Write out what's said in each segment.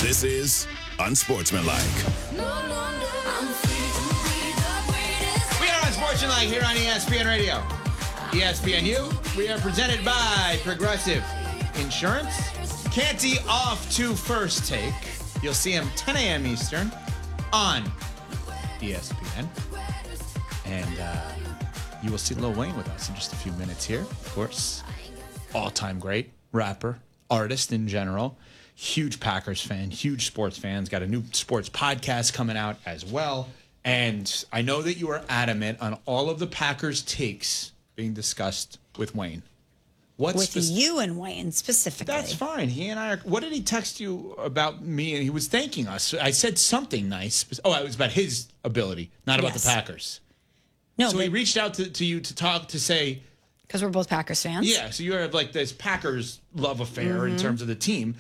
This is Unsportsmanlike. We are Unsportsmanlike here on ESPN Radio. ESPNU. We are presented by Progressive Insurance. Canty off to First Take. You'll see him 10 a.m. Eastern on ESPN. And you will see Lil Wayne with us in just a few minutes here. Of course, all-time great rapper, artist in general. Huge Packers fan, huge sports fans. Got a new sports podcast coming out as well. And I know that you are adamant on all of the Packers takes being discussed with Wayne. With you and Wayne specifically. That's fine. He and I are. What did he text you about me? And he was thanking us. I said something nice. Oh, it was about his ability, not about the Packers. No. So he reached out to you to talk, to say. Because we're both Packers fans. Yeah. So you have like this Packers love affair in terms of the team.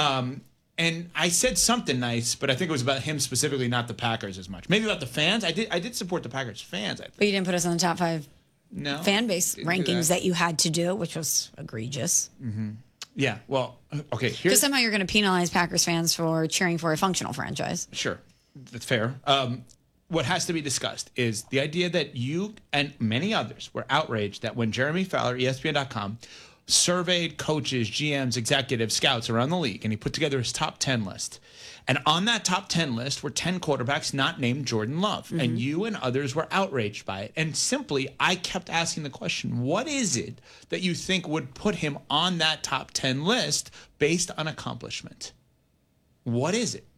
And I said something nice, but I think it was about him specifically, not the Packers as much. Maybe about the fans. I did support the Packers fans, I think. But you didn't put us on the top 5 fan base didn't rankings that you had to do, which was egregious. Mm-hmm. Yeah, well, okay. Because somehow you're going to penalize Packers fans for cheering for a functional franchise. Sure, that's fair. What has to be discussed is the idea that you and many others were outraged that when Jeremy Fowler, ESPN.com, surveyed coaches, GMs, executives, scouts around the league, and he put together his top 10 list. And on that top 10 list were 10 quarterbacks not named Jordan Love. Mm-hmm. And you and others were outraged by it. And simply, I kept asking the question, what is it that you think would put him on that top 10 list based on accomplishment? What is it?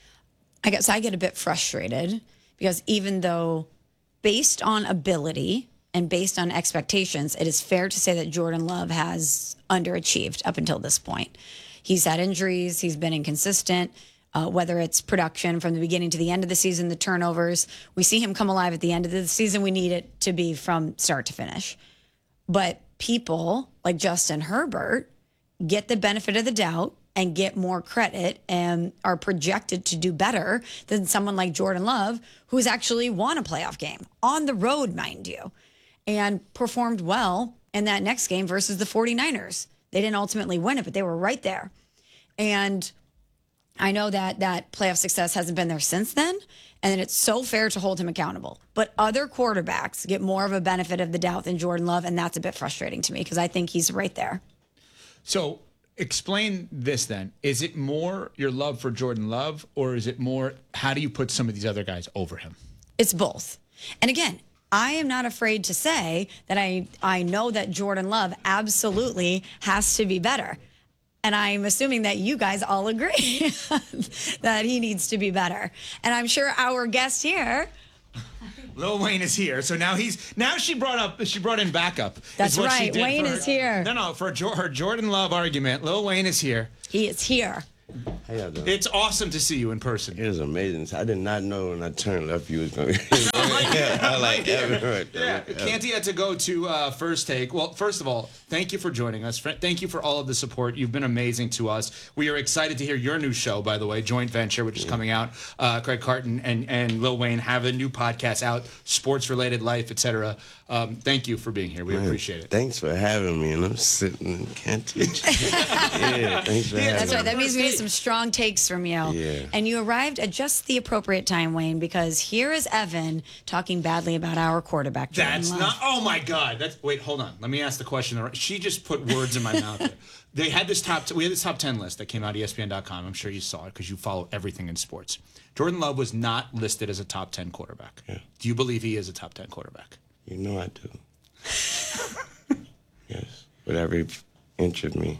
I guess I get a bit frustrated because even though based on ability and based on expectations, it is fair to say that Jordan Love has underachieved up until this point. He's had injuries. He's been inconsistent. Whether it's production from the beginning to the end of the season, the turnovers, we see him come alive at the end of the season. We need it to be from start to finish. But people like Justin Herbert get the benefit of the doubt and get more credit and are projected to do better than someone like Jordan Love, who's actually won a playoff game on the road, mind you, and performed well in that next game versus the 49ers. They didn't ultimately win it, but they were right there. And I know that playoff success hasn't been there since then, and it's so fair to hold him accountable. But other quarterbacks get more of a benefit of the doubt than Jordan Love, and that's a bit frustrating to me because I think he's right there. So explain this then. Is it more your love for Jordan Love, or is it more how do you put some of these other guys over him? It's both. And again, I am not afraid to say that I know that Jordan Love absolutely has to be better. And I'm assuming that you guys all agree that he needs to be better. And I'm sure our guest here, Lil Wayne, is here. So now she brought in backup. That's right. Wayne is here. No, for her Jordan Love argument, Lil Wayne is here. He is here. How y'all doing? It's awesome to see you in person. It is amazing. I did not know when I turned left you was going to be. I like Evan right there. Yeah, Canty had to go to First Take. Well, first of all, thank you for joining us. Thank you for all of the support. You've been amazing to us. We are excited to hear your new show, by the way, Joint Venture, which is coming out. Craig Carton and Lil Wayne have a new podcast out, sports-related life, etc. Thank you for being here. We appreciate it. Thanks for having me. And I'm sitting and can't teach. Yeah, thanks for having me. That's right. That means we need some strong takes from you. Yeah. And you arrived at just the appropriate time, Wayne, because here is Evan talking badly about our quarterback. That's not. Oh my God. Wait. Hold on. Let me ask the question. She just put words in my mouth. There. We had this top 10 list that came out ESPN.com. I'm sure you saw it because you follow everything in sports. Jordan Love was not listed as a top 10 quarterback. Yeah. Do you believe he is a top 10 quarterback? You know I do. Yes. With every inch of me.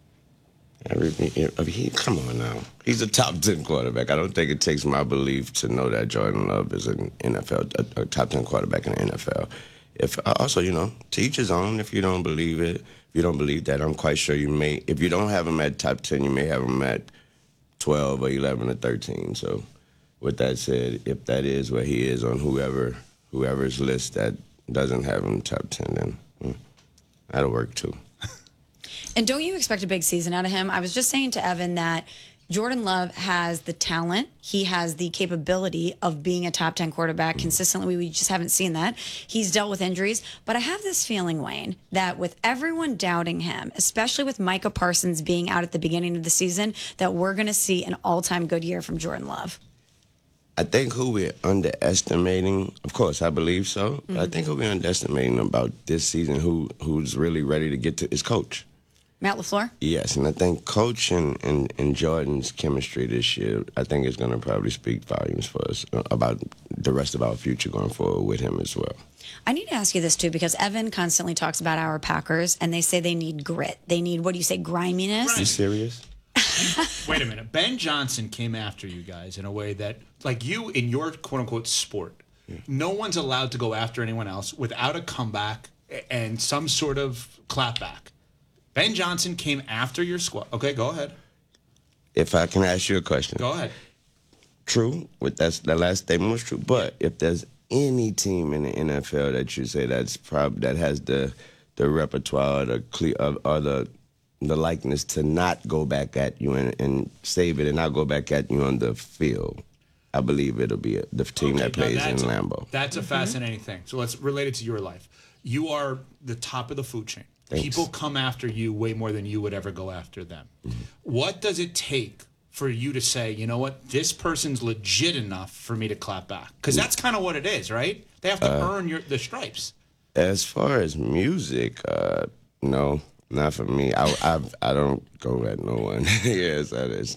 Come on now. He's a top 10 quarterback. I don't think it takes my belief to know that Jordan Love is an NFL, a top 10 quarterback in the NFL. Also, to each his own. If you don't believe it, if you don't believe that, I'm quite sure you may. If you don't have him at top 10, you may have him at 12 or 11 or 13. So, with that said, if that is where he is on whoever's list that doesn't have him top 10, then that'll work too. And don't you expect a big season out of him? I was just saying to Evan that Jordan Love has the talent. He has the capability of being a top 10 quarterback consistently. We just haven't seen that. He's dealt with injuries. But I have this feeling, Wayne, that with everyone doubting him, especially with Micah Parsons being out at the beginning of the season, that we're going to see an all-time good year from Jordan Love. I think who we're underestimating, of course, I believe so. But I think who we're underestimating about this season, who's really ready to get to, is Coach. Matt LaFleur? Yes, and I think Coach and Jordan's chemistry this year, I think is going to probably speak volumes for us about the rest of our future going forward with him as well. I need to ask you this, too, because Evan constantly talks about our Packers, and they say they need grit. They need, what do you say, griminess? You serious? Wait a minute. Ben Johnson came after you guys in a way that, like you in your quote-unquote sport, no one's allowed to go after anyone else without a comeback and some sort of clapback. Ben Johnson came after your squad. Okay, go ahead. If I can ask you a question. Go ahead. True. The last statement was true. But if there's any team in the NFL that you say that has the repertoire or the likeness to not go back at you and save it and not go back at you on the field, I believe it'll be the team that plays in Lambeau. That's a fascinating thing. So let's relate it to your life. You are the top of the food chain. Thanks. People come after you way more than you would ever go after them. What does it take for you to say, you know what, this person's legit enough for me to clap back? Because that's kind of what it is, right? They have to earn the stripes. As far as music, no, not for me. I don't go at no one. Yes,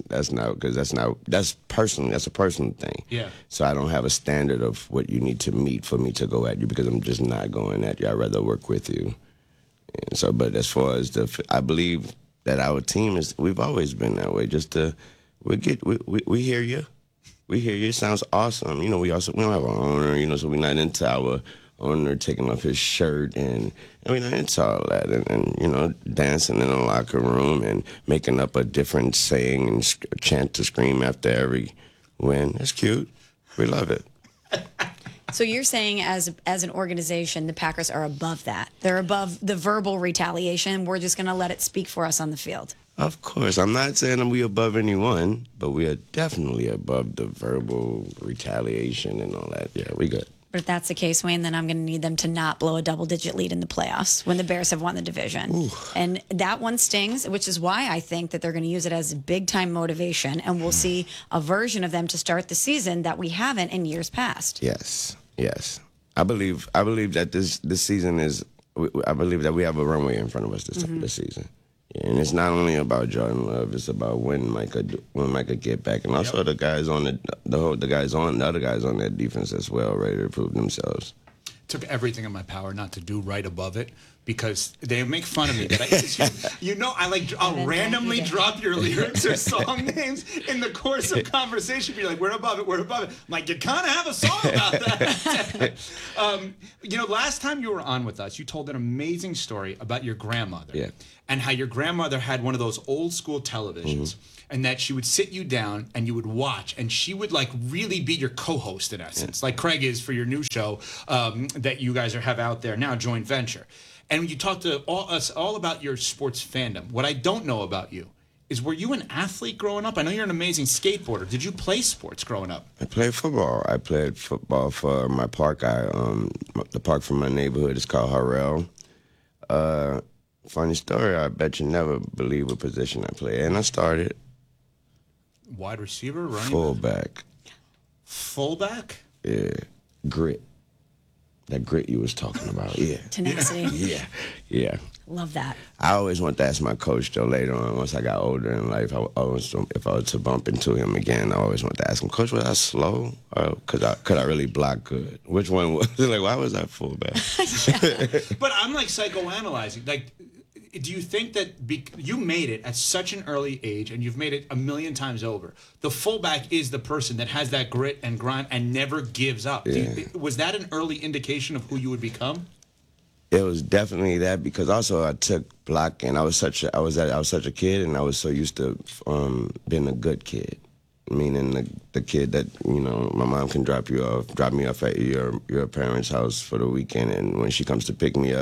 that's personal. That's a personal thing. Yeah. So I don't have a standard of what you need to meet for me to go at you because I'm just not going at you. I'd rather work with you. And so, but as far as I believe that our team we've always been that way. We hear you. We hear you. It sounds awesome. You know, we don't have an owner, you know, so we're not into our owner taking off his shirt and we're not into all that. And you know, dancing in the locker room and making up a different saying and chant to scream after every win. That's cute. We love it. So you're saying as an organization, the Packers are above that. They're above the verbal retaliation. We're just going to let it speak for us on the field. Of course. I'm not saying that we're above anyone, but we are definitely above the verbal retaliation and all that. Yeah, we good. But if that's the case, Wayne, then I'm going to need them to not blow a double-digit lead in the playoffs when the Bears have won the division. Ooh. And that one stings, which is why I think that they're going to use it as big-time motivation, and we'll see a version of them to start the season that we haven't in years past. Yes. I believe that this season is. I believe that we have a runway in front of us this season, and it's not only about Jordan Love. It's about when Micah get back, and also the guys on the other guys on that defense as well, ready to prove themselves. Took everything in my power not to do right above it because they make fun of me. That I'll randomly drop your lyrics or song names in the course of conversation. Be like, we're above it. I'm like, you kind of have a song about that. You know, last time you were on with us, you told an amazing story about your grandmother and how your grandmother had one of those old school televisions. And that she would sit you down and you would watch, and she would like really be your co-host in essence, like Craig is for your new show that you guys have out there now, joint venture. And you talk to us all about your sports fandom. What I don't know about you is, were you an athlete growing up? I know you're an amazing skateboarder. Did you play sports growing up? I played football. I played football for my park. The park from my neighborhood is called Harrell. Funny story, I bet you never believe what position I played. And I started. Wide receiver, running fullback. Fullback? Yeah. Grit. That grit you was talking about. Yeah. Tenacity. Yeah. Love that. I always want to ask my coach, though, later on, once I got older in life, if I was to bump into him again, I always want to ask him, Coach, was I slow? Or could I really block good? Which one was it? Like, why was I fullback? But I'm like psychoanalyzing. Like, do you think that you made it at such an early age, and you've made it a million times over? The fullback is the person that has that grit and grind and never gives up. Yeah. Was that an early indication of who you would become? It was definitely that, because also I took blocking. I was such a kid, and I was so used to being a good kid. Meaning the kid that, you know, my mom can drop me off at your parents' house for the weekend, and when she comes to pick me up,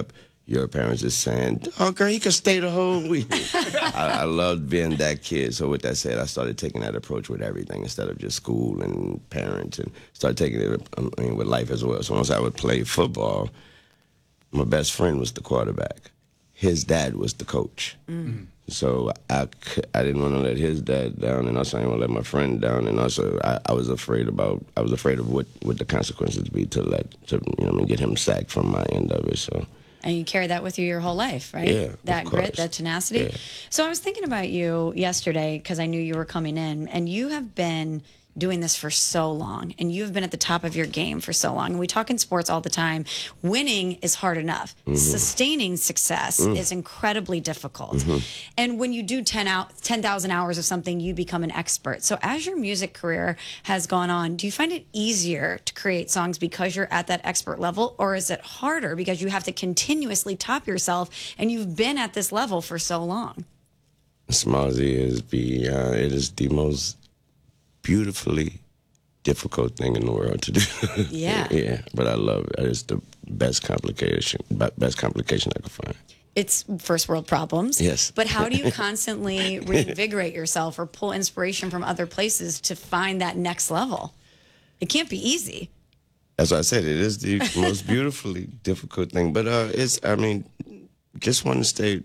your parents is saying, "Oh, girl, you can stay the whole week." I loved being that kid. So with that said, I started taking that approach with everything instead of just school and parents, and started taking it with life as well. So once I would play football, my best friend was the quarterback. His dad was the coach. So I didn't want to let his dad down, and also I didn't want to let my friend down, and also I was afraid of what the consequences be to get him sacked from my end of it. So. And you carry that with you your whole life, right? Yeah, that of grit, course. that tenacity. Yeah. So I was thinking about you yesterday because I knew you were coming in, and you have been doing this for so long, and you've been at the top of your game for so long. And we talk in sports all the time. Winning is hard enough. Sustaining success is incredibly difficult. And when you do 10,000 hours of something, you become an expert. So as your music career has gone on, do you find it easier to create songs because you're at that expert level, or is it harder because you have to continuously top yourself and you've been at this level for so long? Smallzy it is the most beautifully difficult thing in the world to do. Yeah. Yeah, but I love it. It's the best complication I could find. It's first world problems. Yes. But how do you constantly reinvigorate yourself or pull inspiration from other places to find that next level? It can't be easy. That's why I said it is the most beautifully difficult thing. But just want to stay.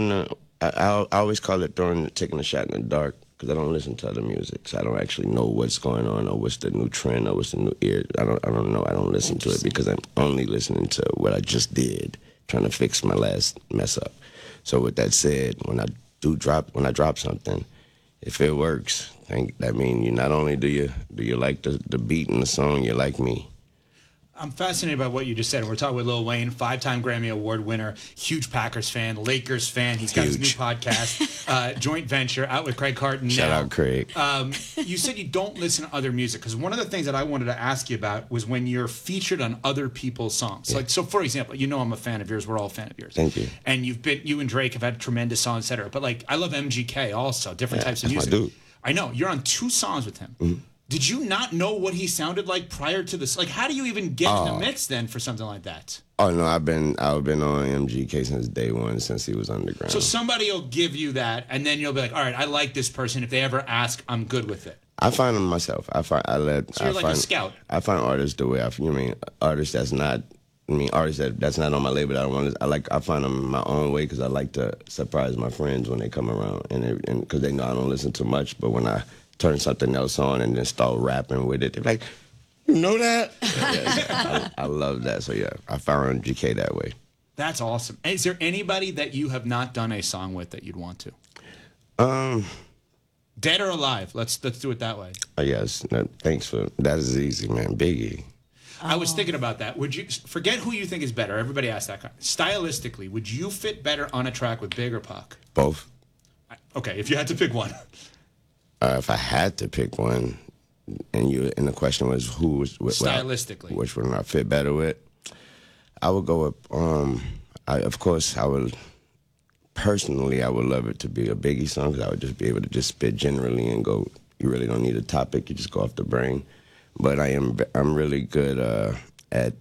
I always call it taking a shot in the dark, because I don't listen to other music, so I don't actually know what's going on or what's the new trend or what's the new ear. I don't know. I don't listen to it because I'm only listening to what I just did, trying to fix my last mess up. So with that said, when I drop something, if it works, that means you not only do you like the beat in the song, you like me. I'm fascinated by what you just said. We're talking with Lil Wayne, 5-time Grammy Award winner, huge Packers fan, Lakers fan. He's got his new podcast, joint venture, out with Craig Carton. Shout out, Craig. You said you don't listen to other music, because one of the things that I wanted to ask you about was when you're featured on other people's songs. Yeah. Like, so for example, I'm a fan of yours. We're all a fan of yours. Thank you. And you and Drake have had tremendous songs, et cetera. But like, I love MGK also, different types of music. My dude. I know. You're on 2 songs with him. Mm-hmm. Did you not know what he sounded like prior to this? Like, how do you even get in the mix then for something like that? Oh no, I've been on MGK since day one, since he was underground. So somebody will give you that, and then you'll be like, all right, I like this person. If they ever ask, I'm good with it. I find them myself. So you're like a scout. I find artists the way artists that's not. Artists that's not on my label. I find them my own way, because I like to surprise my friends when they come around, and because they know I don't listen too much, but when I turn something else on and then start rapping with it, they're like, "You know that?" I love that. So yeah, I found GK that way. That's awesome. Is there anybody that you have not done a song with that you'd want to? Dead or alive? Let's do it that way. Yes. No, thanks for that. Is easy, man. Biggie. I was thinking about that. Would you forget who you think is better? Everybody asks that. Stylistically, would you fit better on a track with Big or Pac? Both. Okay, if you had to pick one. If I had to pick one, and the question was who was stylistically, which one I fit better with, I would go with. Of course, I would love it to be a Biggie song, because I would just be able to just spit generally and go. You really don't need a topic; you just go off the brain. But I'm really good at